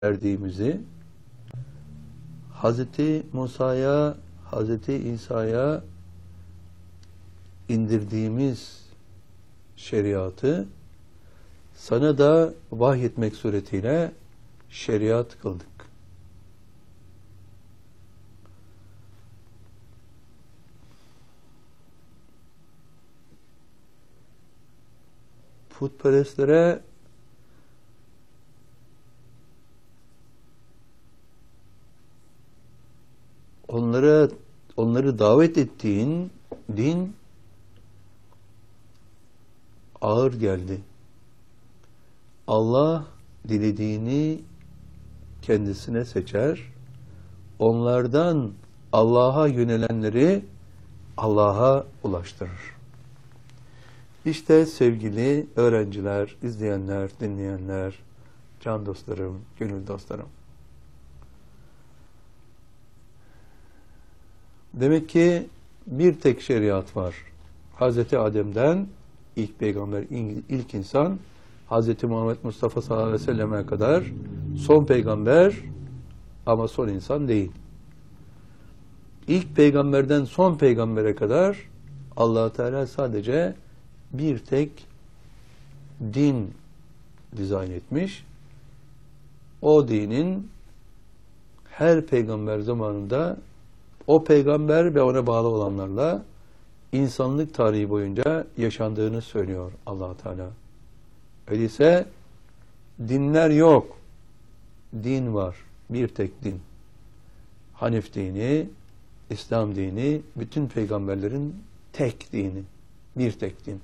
verdiğimizi, Hazreti Musa'ya, Hazreti İsa'ya indirdiğimiz şeriatı sana da vahyetmek suretiyle şeriat kıldık. Putperestlere onları davet ettiğin din ağır geldi. Allah dilediğini kendisine seçer. Onlardan Allah'a yönelenleri Allah'a ulaştırır. İşte sevgili öğrenciler, izleyenler, dinleyenler, can dostlarım, gönül dostlarım. Demek ki bir tek şeriat var. Hazreti Adem'den ilk peygamber, ilk insan, Hazreti Muhammed Mustafa sallallahu aleyhi ve selleme kadar son peygamber ama son insan değil. İlk peygamberden son peygambere kadar Allah Teala sadece bir tek din dizayn etmiş. O dinin her peygamber zamanında o peygamber ve ona bağlı olanlarla insanlık tarihi boyunca yaşandığını söylüyor Allah Teala. Öyleyse dinler yok. Din var. Bir tek din. Hanif dini, İslam dini, bütün peygamberlerin tek dini. Bir tek din.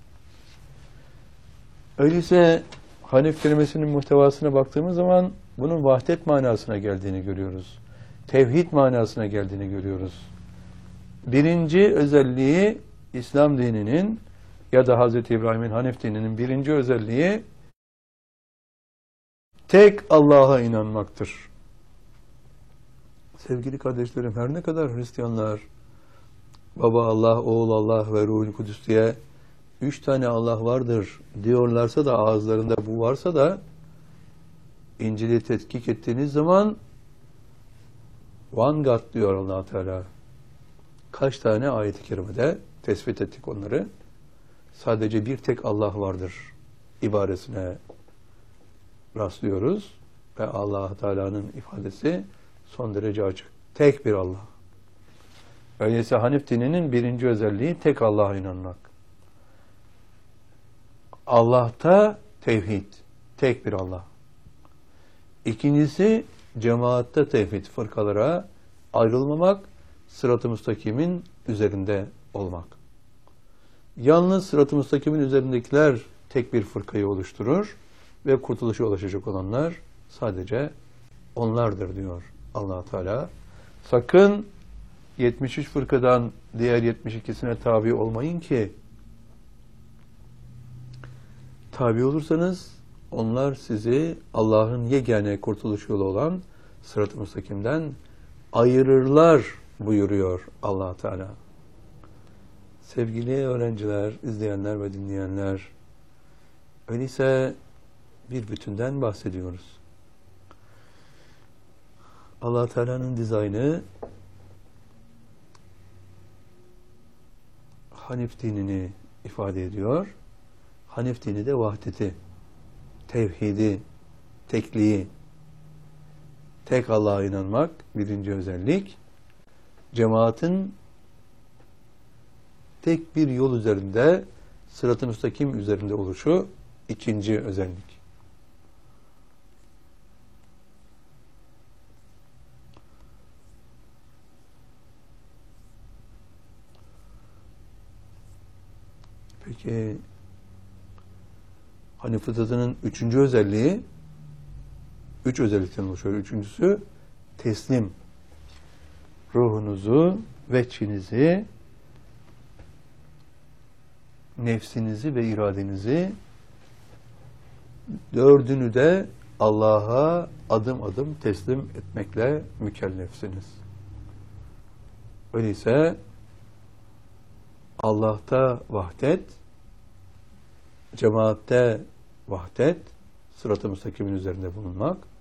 Öyleyse Hanif kelimesinin muhtevasına baktığımız zaman bunun vahdet manasına geldiğini görüyoruz. Tevhid manasına geldiğini görüyoruz. Birinci özelliği İslam dininin ya da Hz. İbrahim'in Hanif dininin birinci özelliği tek Allah'a inanmaktır. Sevgili kardeşlerim, her ne kadar Hristiyanlar Baba Allah, Oğul Allah ve Ruhul Kudüs diye 3 tane Allah vardır diyorlarsa da, ağızlarında bu varsa da, İncil'i tetkik ettiğiniz zaman One God diyor Allah Teala. Kaç tane ayet-i kerimede tespit ettik onları. Sadece bir tek Allah vardır ibaresine rastlıyoruz ve Allah Teala'nın ifadesi son derece açık. Tek bir Allah. Öyleyse Hanif dininin birinci özelliği tek Allah'a inanmak. Allah'ta tevhid, tek bir Allah. İkincisi cemaatte tevhid, fırkalara ayrılmamak, sırat-ı müstakimin üzerinde olmak. Yalnız sırat-ı müstakimin üzerindekiler tek bir fırkayı oluşturur ve kurtuluşa ulaşacak olanlar sadece onlardır diyor Allah Teala. Sakın 73 fırkadan diğer 72'sine tabi olmayın ki tabi olursanız onlar sizi Allah'ın yegane kurtuluş yolu olan sırat-ı müstakimden ayırırlar buyuruyor Allah Teala. Sevgili öğrenciler, izleyenler ve dinleyenler, öyleyse bir bütünden bahsediyoruz. Allah Teala'nın dizaynı Hanif dinini ifade ediyor. Hanif dini de vahdeti, tevhidi, tekliği, tek Allah'a inanmak birinci özellik. Cemaatin tek bir yol üzerinde, sırat-ı müstakim üzerinde oluşu ikinci özellik. Peki Hanif fıtratının üçüncü özelliği, üç özellikten oluşuyor. Üçüncüsü teslim. Ruhunuzu, veçhinizi, nefsinizi ve iradenizi, dördünü de Allah'a adım adım teslim etmekle mükellefsiniz. Öyleyse Allah'ta vahdet, cemaatte vahdet, sırat-ı müstakimin üzerinde bulunmak,